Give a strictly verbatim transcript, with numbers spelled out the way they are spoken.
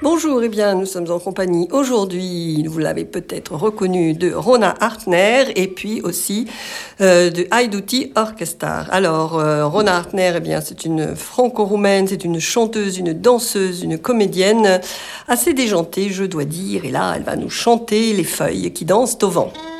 Bonjour, eh bien, nous sommes en compagnie aujourd'hui, vous l'avez peut-être reconnu, de Rona Hartner et puis aussi euh, de Haïdouti Orchestra. Alors, euh, Rona Hartner, eh bien, c'est une franco-roumaine, c'est une chanteuse, une danseuse, une comédienne assez déjantée, je dois dire. Et là, elle va nous chanter Les feuilles qui dansent au vent.